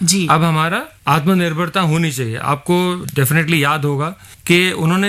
जी। अब हमारा आत्मनिर्भरता होनी चाहिए। आपको डेफिनेटली याद होगा कि उन्होंने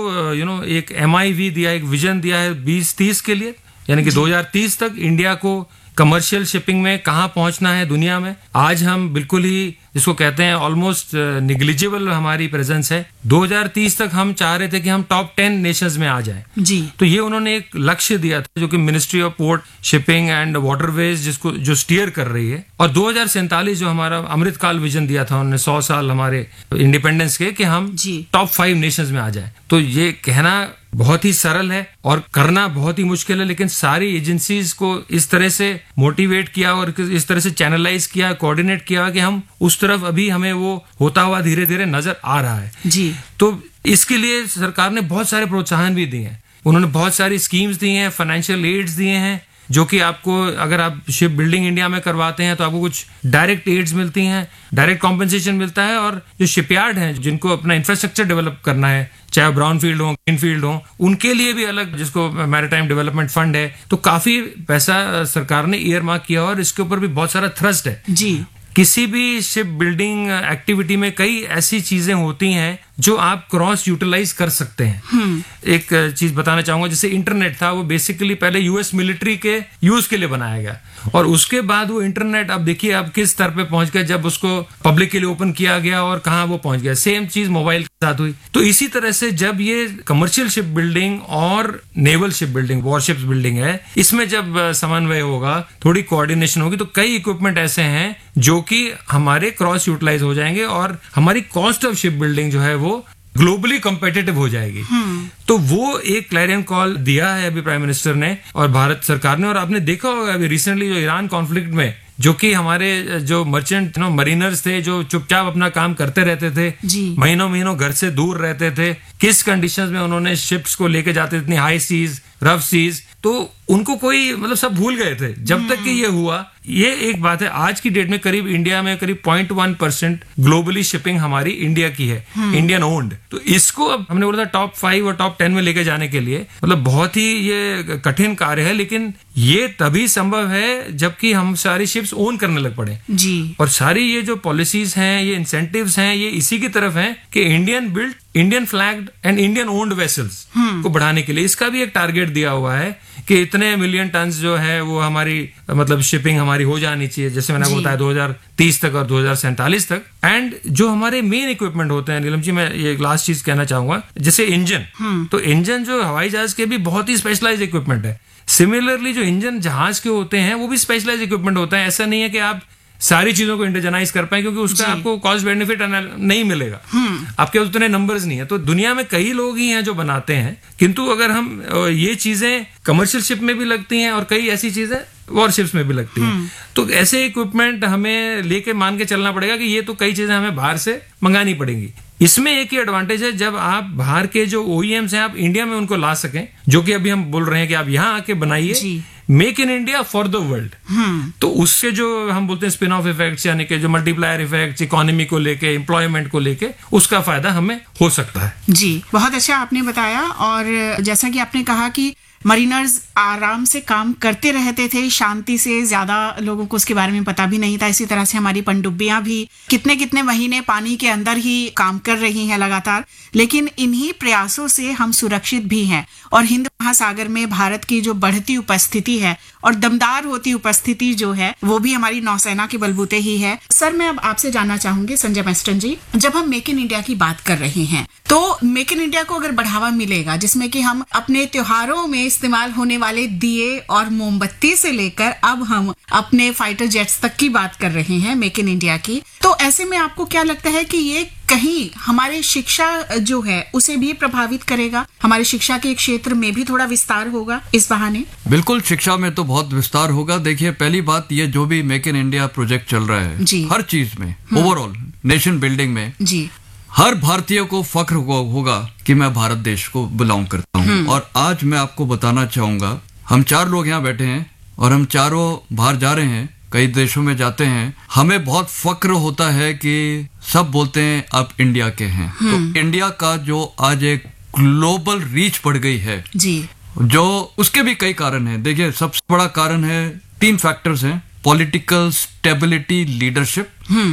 एक MIV दिया, एक विजन दिया है 2030 के लिए, यानी कि 2030 तक इंडिया को कमर्शियल शिपिंग में कहां पहुंचना है दुनिया में। आज हम बिल्कुल ही जिसको कहते हैं ऑलमोस्ट निग्लिजिबल हमारी प्रेजेंस है। 2030 तक हम चाह रहे थे कि हम टॉप 10 नेशंस में आ जाएं। जी। तो ये उन्होंने एक लक्ष्य दिया था जो कि ministry of port shipping and waterways जो स्टीयर कर रही है। और 2047 जो हमारा अमृतकाल विजन दिया था उन्होंने, 100 साल हमारे इंडिपेंडेंस के, कि हम टॉप 5 नेशंस में आ जाएं। तो ये कहना बहुत ही सरल है और करना बहुत ही मुश्किल है, लेकिन सारी एजेंसीज को इस तरह से मोटिवेट किया और इस तरह से चैनलाइज किया, कोऑर्डिनेट किया कि हम उस तरफ अभी हमें वो होता हुआ धीरे धीरे नजर आ रहा है। जी। तो इसके लिए सरकार ने बहुत सारे प्रोत्साहन भी दिए हैं। उन्होंने बहुत सारी स्कीम्स दी हैं, फाइनेंशियल एड्स दिए हैं, जो कि आपको अगर आप शिप बिल्डिंग इंडिया में करवाते हैं तो आपको कुछ डायरेक्ट एड्स मिलती हैं, डायरेक्ट कॉम्पेंसेशन मिलता है। और जो शिपयार्ड हैं जिनको अपना इंफ्रास्ट्रक्चर डेवलप करना है, चाहे ब्राउन फील्ड हो, ग्रीन फील्ड हो, उनके लिए भी अलग जिसको मैरीटाइम डेवलपमेंट फंड है। तो काफी पैसा सरकार ने ईयर मार्क किया और इसके ऊपर भी बहुत सारा थ्रस्ट है। जी। किसी भी शिप बिल्डिंग एक्टिविटी में कई ऐसी चीजें होती हैं जो आप क्रॉस यूटिलाइज कर सकते हैं। एक चीज बताना चाहूंगा, जैसे इंटरनेट था, वो बेसिकली पहले US मिलिट्री के यूज के लिए बनाया गया और उसके बाद वो इंटरनेट अब देखिए अब किस स्तर पे पहुंच गया जब उसको पब्लिक के लिए ओपन किया गया और कहां वो पहुंच गया। सेम चीज मोबाइल के साथ हुई। तो इसी तरह से जब ये कमर्शियल शिप बिल्डिंग और naval ship building, warships building है, इसमें जब समन्वय होगा, थोड़ी कोऑर्डिनेशन होगी, तो कई इक्विपमेंट ऐसे हैं जो कि हमारे क्रॉस यूटिलाइज हो जाएंगे और हमारी कॉस्ट ऑफ शिप बिल्डिंग जो है वो ग्लोबली कॉम्पिटिटिव हो जाएगी। तो वो एक क्लैरियन कॉल दिया है अभी प्राइम मिनिस्टर ने और भारत सरकार ने। और आपने देखा होगा अभी रिसेंटली जो ईरान कॉन्फ्लिक्ट में जो कि हमारे जो मर्चेंट मरीनर्स थे जो चुपचाप अपना काम करते रहते थे, महीनों महीनों घर से दूर रहते थे, किस कंडीशंस में उन्होंने शिप्स को लेके जाते थे, इतनी हाई सीज, रफ सीज, तो उनको कोई सब भूल गए थे जब तक कि ये हुआ। ये एक बात है। आज की डेट में करीब इंडिया में करीब 0.1% ग्लोबली शिपिंग हमारी इंडिया की है, इंडियन ओन्ड। तो इसको अब हमने बोला था टॉप 5 और टॉप 10 में लेके जाने के लिए बहुत ही ये कठिन कार्य है, लेकिन ये तभी संभव है जबकि हम सारी शिप्स ओन करने लग पड़े। जी। और सारी ये जो पॉलिसीज हैं, ये इंसेंटिव्स हैं, ये इसी की तरफ हैं कि Indian build, Indian flagged and Indian owned vessels को बढ़ाने के लिए इसका भी एक टारगेट दिया हुआ है कि इतने मिलियन टन जो है वो हमारी शिपिंग हमारी हो जानी चाहिए, जैसे मैंने आपको बताया 2030 तक और 2047 तक। एंड जो हमारे मेन इक्विपमेंट होते हैं, नीलम जी, मैं ये लास्ट चीज कहना चाहूंगा, जैसे इंजन, तो इंजन जो हवाई जहाज के भी बहुत ही स्पेशलाइज इक्विपमेंट है। सिमिलरली जो इंजन जहाज के होते हैं वो भी स्पेशलाइज इक्विपमेंट होता है। ऐसा नहीं है कि आप सारी चीजों को इंडिजनाइज कर पाए, क्योंकि उसका आपको कॉस्ट बेनिफिट नहीं मिलेगा, आपके पास उतने नंबर्स नहीं है। तो दुनिया में कई लोग ही हैं जो बनाते हैं, किंतु अगर हम ये चीजें कमर्शियल शिप में भी लगती हैं और कई ऐसी चीजें वॉरशिप्स में भी लगती हैं, तो ऐसे इक्विपमेंट हमें लेके मान के चलना पड़ेगा कि ये तो कई चीजें हमें बाहर से मंगानी पड़ेंगी। इसमें एक ही एडवांटेज है, जब आप बाहर के जो OEMs हैं आप इंडिया में उनको ला सकें, जो कि अभी हम बोल रहे हैं कि आप यहाँ आके बनाइए, make in India for the world. तो उससे जो हम बोलते हैं स्पिन ऑफ इफेक्ट्स, यानी कि जो मल्टीप्लायर इफेक्ट्स इकोनॉमी को लेके, एम्प्लॉयमेंट को लेके, उसका फायदा हमें हो सकता है। जी, बहुत अच्छा आपने बताया। और जैसा कि आपने कहा कि मरीनर्स आराम से काम करते रहते थे, शांति से, ज्यादा लोगों को उसके बारे में पता भी नहीं था। इसी तरह से हमारी पनडुब्बियां भी कितने कितने महीने पानी के अंदर ही काम कर रही हैं लगातार, लेकिन इन्हीं प्रयासों से हम सुरक्षित भी हैं। और हिंद महासागर में भारत की जो बढ़ती उपस्थिति है और दमदार होती उपस्थिति जो है वो भी हमारी नौसेना के बलबूते ही है। सर, मैं अब आपसे जानना चाहूंगी, संजय मेस्टन जी, जब हम मेक इन इंडिया की बात कर रहे हैं तो मेक इन इंडिया को अगर बढ़ावा मिलेगा, जिसमें कि हम अपने त्योहारों में इस्तेमाल होने वाले दिए और मोमबत्ती से लेकर अब हम अपने फाइटर जेट्स तक की बात कर रहे हैं मेक इन इंडिया की, तो ऐसे में आपको क्या लगता है कि ये कहीं हमारे शिक्षा जो है उसे भी प्रभावित करेगा? हमारे शिक्षा के क्षेत्र में भी थोड़ा विस्तार होगा इस बहाने? बिल्कुल, शिक्षा में तो बहुत विस्तार होगा। देखिए, पहली बात, ये जो भी मेक इन इंडिया प्रोजेक्ट चल रहा है हर चीज में, ओवरऑल नेशन बिल्डिंग में जी, हर भारतीय को फख्र होगा कि मैं भारत देश को बिलोंग करता हूँ। और आज मैं आपको बताना चाहूंगा, हम 4 लोग यहाँ बैठे हैं और हम चारों बाहर जा रहे हैं, कई देशों में जाते हैं। हमें बहुत फख्र होता है कि सब बोलते हैं आप इंडिया के हैं। तो इंडिया का जो आज एक ग्लोबल रीच बढ़ गई है जी, जो उसके भी कई कारण हैं। देखिए, सबसे बड़ा कारण है 3 फैक्टर्स हैं: पॉलिटिकल स्टेबिलिटी, लीडरशिप